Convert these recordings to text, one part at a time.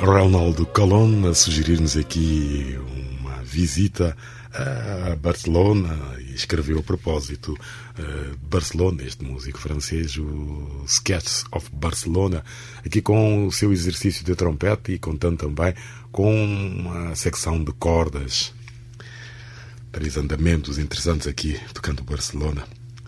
Ronaldo Colón a sugerir-nos aqui uma visita a Barcelona e escreveu a propósito de Barcelona, este músico francês, o Sketches of Barcelona, aqui com o seu exercício de trompete e contando também com uma secção de cordas. 3 andamentos interessantes aqui, tocando Barcelona.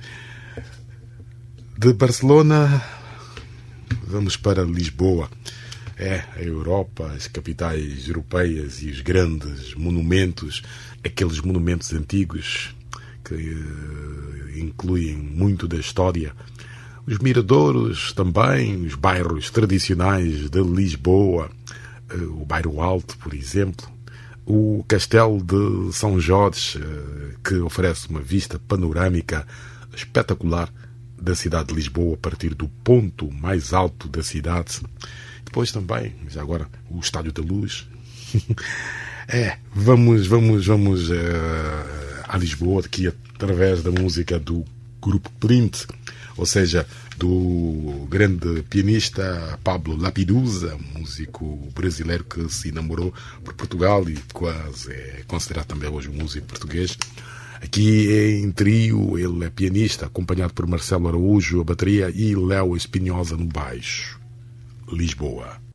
De Barcelona, vamos para Lisboa. A Europa, as capitais europeias e os grandes monumentos, aqueles monumentos antigos que incluem muito da história. Os miradouros também, os bairros tradicionais de Lisboa, o Bairro Alto, por exemplo, o Castelo de São Jorge, que oferece uma vista panorâmica espetacular da cidade de Lisboa a partir do ponto mais alto da cidade. Depois também, já agora, o Estádio da Luz. Vamos a Lisboa aqui através da música do grupo Print, ou seja, do grande pianista Pablo Lapidus, músico brasileiro que se namorou por Portugal e quase é considerado também hoje um músico português. Aqui em trio, ele é pianista, acompanhado por Marcelo Araújo, a bateria, e Léo Espinhosa no baixo. Lisboa.